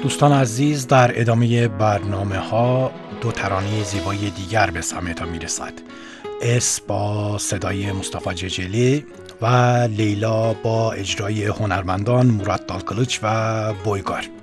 دوستان عزیز، در ادامه برنامه ها دو ترانه زیبای دیگر به سمعتان میرسد. اس با صدای مصطفی ججلی و لیلا با اجرای هنرمندان مراد دالکلوچ و بویگار.